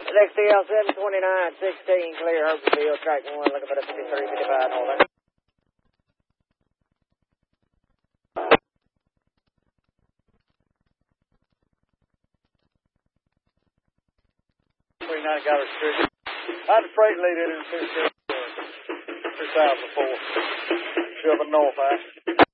XTL 72916, clear Herbertville, track 1, looking for the 5355 northern. 29 got restricted. I had the freight lead in 2004. Shoving north,